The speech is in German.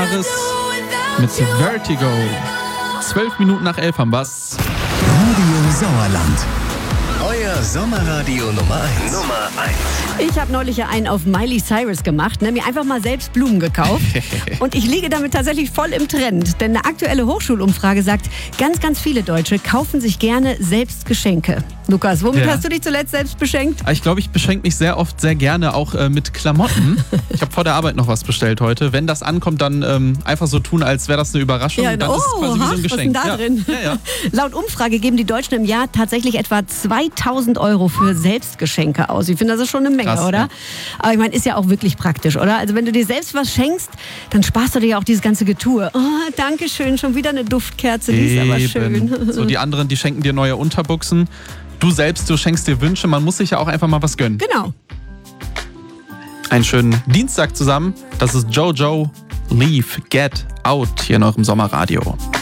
Jahres mit Vertigo. 12 Minuten nach 11 haben wir's. Radio Sauerland. Euer Sommerradio Nummer 1. Ich habe neulich ja einen auf Miley Cyrus gemacht, mir einfach mal selbst Blumen gekauft. Und ich liege damit tatsächlich voll im Trend. Denn eine aktuelle Hochschulumfrage sagt, ganz, ganz viele Deutsche kaufen sich gerne selbst Geschenke. Lukas, womit hast du dich zuletzt selbst beschenkt? Ich glaube, ich beschenke mich sehr oft sehr gerne auch mit Klamotten. Ich habe vor der Arbeit noch was bestellt heute. Wenn das ankommt, dann einfach so tun, als wäre das eine Überraschung. Ja, dann ist es quasi wie so ein Geschenk. Was ist denn da drin? Ja. Laut Umfrage geben die Deutschen im Jahr tatsächlich etwa 2.000 € für Selbstgeschenke aus. Ich finde, das ist schon eine Menge, krass, oder? Ja. Aber ich meine, ist ja auch wirklich praktisch, oder? Also wenn du dir selbst was schenkst, dann sparst du dir ja auch dieses ganze Getue. Oh, danke schön, schon wieder eine Duftkerze, die ist aber schön. So, die anderen, die schenken dir neue Unterbuchsen. Du selbst, du schenkst dir Wünsche. Man muss sich ja auch einfach mal was gönnen. Genau. Einen schönen Dienstag zusammen. Das ist Jojo Leave Get Out hier noch im Sommerradio.